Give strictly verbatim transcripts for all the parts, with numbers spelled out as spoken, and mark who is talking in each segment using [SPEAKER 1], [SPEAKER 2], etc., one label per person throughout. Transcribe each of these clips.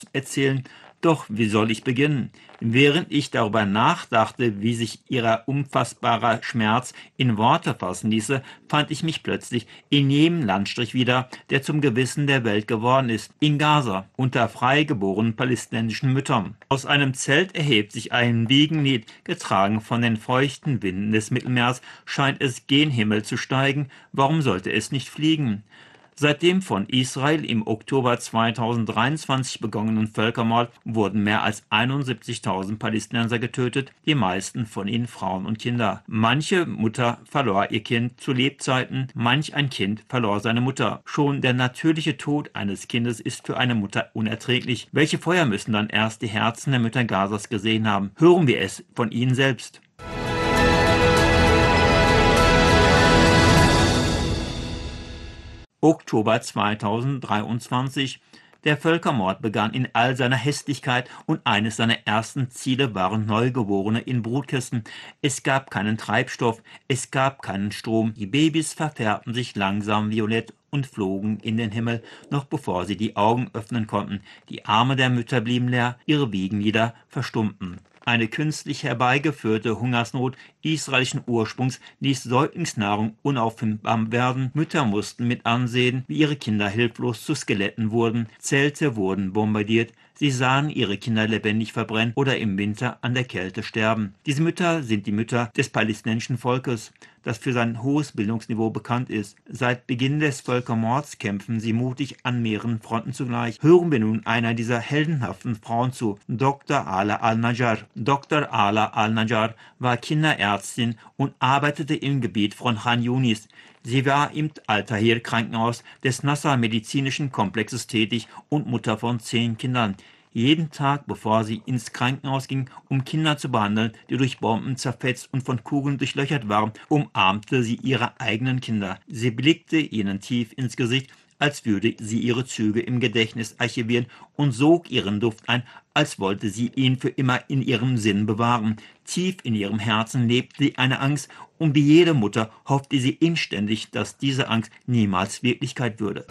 [SPEAKER 1] erzählen, doch wie soll ich beginnen? Während ich darüber nachdachte, wie sich ihr unfassbarer Schmerz in Worte fassen ließe, fand ich mich plötzlich in jedem Landstrich wieder, der zum Gewissen der Welt geworden ist, in Gaza, unter freigeborenen palästinensischen Müttern. Aus einem Zelt erhebt sich ein Wiegenlied, getragen von den feuchten Winden des Mittelmeers, scheint es gen Himmel zu steigen, warum sollte es nicht fliegen? Seit dem von Israel im Oktober zweitausenddreiundzwanzig begonnenen Völkermord wurden mehr als einundsiebzigtausend Palästinenser getötet, die meisten von ihnen Frauen und Kinder. Manche Mutter verlor ihr Kind zu Lebzeiten, manch ein Kind verlor seine Mutter. Schon der natürliche Tod eines Kindes ist für eine Mutter unerträglich. Welche Feuer müssen dann erst die Herzen der Mütter Gazas gesehen haben? Hören wir es von ihnen selbst. Oktober zweitausenddreiundzwanzig. Der Völkermord begann in all seiner Hässlichkeit und eines seiner ersten Ziele waren Neugeborene in Brutkisten. Es gab keinen Treibstoff, es gab keinen Strom. Die Babys verfärbten sich langsam violett und flogen in den Himmel, noch bevor sie die Augen öffnen konnten. Die Arme der Mütter blieben leer, ihre Wiegenlieder verstummten. Eine künstlich herbeigeführte Hungersnot israelischen Ursprungs ließ Säuglingsnahrung unauffindbar werden. Mütter mussten mit ansehen, wie ihre Kinder hilflos zu Skeletten wurden. Zelte wurden bombardiert. Sie sahen ihre Kinder lebendig verbrennen oder im Winter an der Kälte sterben. Diese Mütter sind die Mütter des palästinensischen Volkes, das für sein hohes Bildungsniveau bekannt ist. Seit Beginn des Völkermords kämpfen sie mutig an mehreren Fronten zugleich. Hören wir nun einer dieser heldenhaften Frauen zu, Doktor Ala al-Najjar. Doktor Ala al-Najjar war Kinderärztin und arbeitete im Gebiet von Khan Yunis. Sie war im Al-Tahir-Krankenhaus des Nasser medizinischen Komplexes tätig und Mutter von zehn Kindern. Jeden Tag, bevor sie ins Krankenhaus ging, um Kinder zu behandeln, die durch Bomben zerfetzt und von Kugeln durchlöchert waren, umarmte sie ihre eigenen Kinder. Sie blickte ihnen tief ins Gesicht, als würde sie ihre Züge im Gedächtnis archivieren und sog ihren Duft ein, als wollte sie ihn für immer in ihrem Sinn bewahren. Tief in ihrem Herzen lebte sie eine Angst, und wie jede Mutter hoffte sie inständig, dass diese Angst niemals Wirklichkeit würde.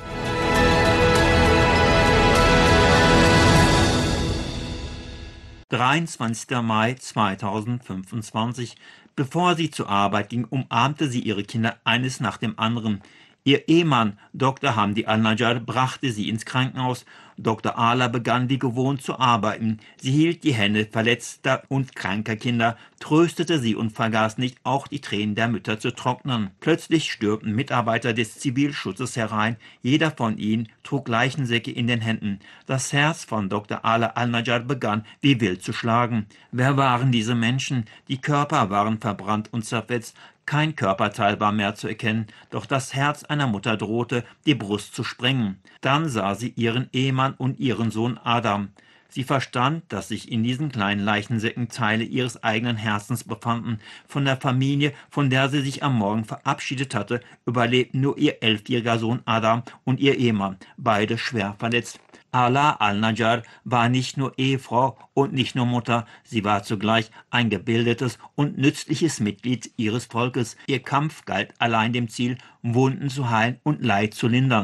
[SPEAKER 1] dreiundzwanzigster Mai zweitausendfünfundzwanzig. Bevor sie zur Arbeit ging, umarmte sie ihre Kinder eines nach dem anderen. Ihr Ehemann, Doktor Hamdi al-Najjar, brachte sie ins Krankenhaus. Doktor Ala begann wie gewohnt zu arbeiten. Sie hielt die Hände verletzter und kranker Kinder, tröstete sie und vergaß nicht, auch die Tränen der Mütter zu trocknen. Plötzlich stürmten Mitarbeiter des Zivilschutzes herein. Jeder von ihnen trug Leichensäcke in den Händen. Das Herz von Doktor Ala al-Najjar begann wie wild zu schlagen. Wer waren diese Menschen? Die Körper waren verbrannt und zerfetzt. Kein Körperteil war mehr zu erkennen, doch das Herz einer Mutter drohte, die Brust zu sprengen. Dann sah sie ihren Ehemann und ihren Sohn Adam. Sie verstand, dass sich in diesen kleinen Leichensäcken Teile ihres eigenen Herzens befanden. Von der Familie, von der sie sich am Morgen verabschiedet hatte, überlebten nur ihr elfjähriger Sohn Adam und ihr Ehemann, beide schwer verletzt. Ala al-Najjar war nicht nur Ehefrau und nicht nur Mutter, sie war zugleich ein gebildetes und nützliches Mitglied ihres Volkes. Ihr Kampf galt allein dem Ziel, Wunden zu heilen und Leid zu lindern.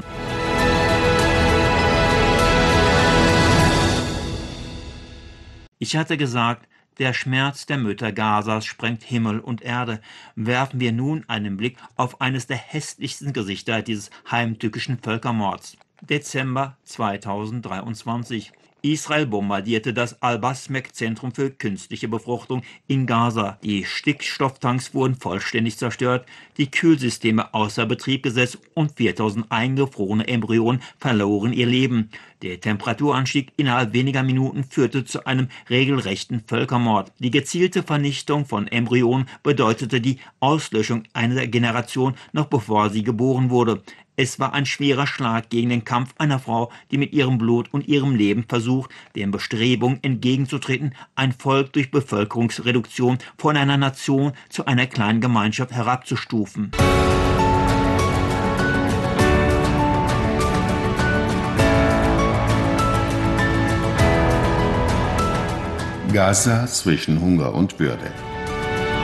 [SPEAKER 1] Ich hatte gesagt, der Schmerz der Mütter Gazas sprengt Himmel und Erde. Werfen wir nun einen Blick auf eines der hässlichsten Gesichter dieses heimtückischen Völkermords. Dezember zweitausenddreiundzwanzig. Israel bombardierte das Al-Basmek-Zentrum für künstliche Befruchtung in Gaza. Die Stickstofftanks wurden vollständig zerstört, die Kühlsysteme außer Betrieb gesetzt und viertausend eingefrorene Embryonen verloren ihr Leben. Der Temperaturanstieg innerhalb weniger Minuten führte zu einem regelrechten Völkermord. Die gezielte Vernichtung von Embryonen bedeutete die Auslöschung einer Generation, noch bevor sie geboren wurde. Es war ein schwerer Schlag gegen den Kampf einer Frau, die mit ihrem Blut und ihrem Leben versucht, den Bestrebungen entgegenzutreten, ein Volk durch Bevölkerungsreduktion von einer Nation zu einer kleinen Gemeinschaft herabzustufen.
[SPEAKER 2] Gaza zwischen Hunger und Würde.